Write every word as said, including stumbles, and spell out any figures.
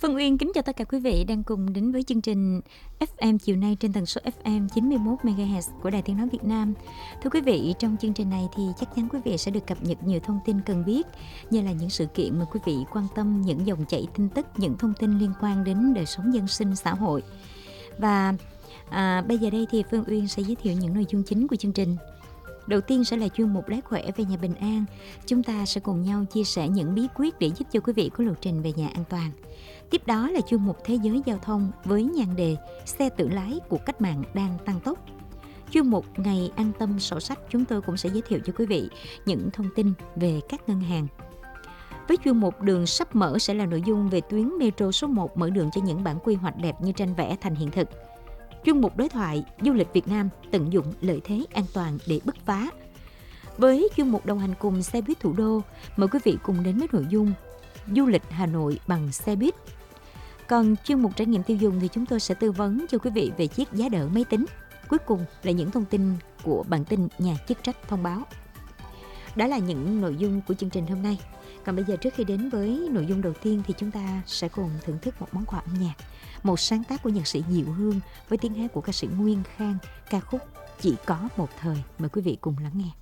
Phương Uyên kính chào tất cả quý vị đang cùng đến với chương trình ép em chiều nay trên tần số ép em chín mươi mốt mê ga héc của Đài Tiếng nói Việt Nam. Thưa quý vị, trong chương trình này thì chắc chắn quý vị sẽ được cập nhật nhiều thông tin cần biết, như là những sự kiện mà quý vị quan tâm, những dòng chảy tin tức, những thông tin liên quan đến đời sống dân sinh xã hội. Và à, bây giờ đây thì Phương Uyên sẽ giới thiệu những nội dung chính của chương trình. Đầu tiên sẽ là chuyên mục Lái khỏe về nhà bình an. Chúng ta sẽ cùng nhau chia sẻ những bí quyết để giúp cho quý vị có lộ trình về nhà an toàn. Tiếp đó là chuyên mục Thế giới giao thông với nhan đề Xe tự lái của cách mạng đang tăng tốc. Chuyên mục Ngày an tâm sổ sách, chúng tôi cũng sẽ giới thiệu cho quý vị những thông tin về các ngân hàng. Với chuyên mục Đường sắp mở sẽ là nội dung về tuyến metro số một mở đường cho những bản quy hoạch đẹp như tranh vẽ thành hiện thực. Chuyên mục Đối thoại Du lịch Việt Nam tận dụng lợi thế an toàn để bứt phá. Với chuyên mục Đồng hành cùng xe buýt thủ đô, mời quý vị cùng đến với nội dung Du lịch Hà Nội bằng xe buýt. Còn chuyên mục Trải nghiệm tiêu dùng thì chúng tôi sẽ tư vấn cho quý vị về chiếc giá đỡ máy tính. Cuối cùng là những thông tin của bản tin nhà chức trách thông báo. Đó là những nội dung của chương trình hôm nay. Còn bây giờ, trước khi đến với nội dung đầu tiên thì chúng ta sẽ cùng thưởng thức một món quà âm nhạc, một sáng tác của nhạc sĩ Diệu Hương với tiếng hát của ca sĩ Nguyên Khang, ca khúc Chỉ có một thời. Mời quý vị cùng lắng nghe.